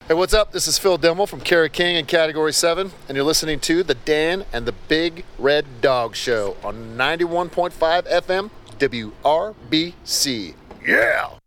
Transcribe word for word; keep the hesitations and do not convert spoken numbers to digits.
Hey, what's up? This is Phil Dimmel from Kerry King in Category seven, and you're listening to The Dan and the Big Red Dog Show on ninety-one point five F M W R B C. Yeah!